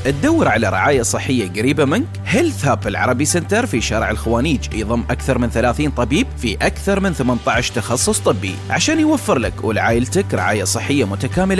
تدور على رعاية صحية قريبة منك؟ هيلث هاب العربي سنتر في شارع الخوانيج يضم أكثر من 30 طبيب في أكثر من 18 تخصص طبي عشان يوفر لك ولعائلتك رعاية صحية متكاملة